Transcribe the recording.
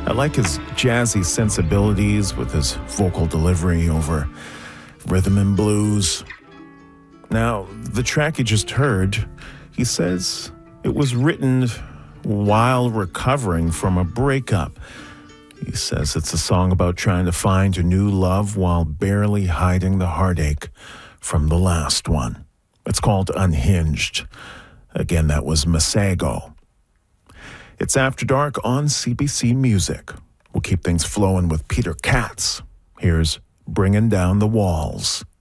I like his jazzy sensibilities with his vocal delivery over rhythm and blues. Now, the track you just heard, he says it was written while recovering from a breakup. He says it's a song about trying to find a new love while barely hiding the heartache from the last one. It's called Unhinged. Again, that was Masego. It's After Dark on CBC Music. We'll keep things flowing with Peter Katz. Here's Bringing Down the Walls.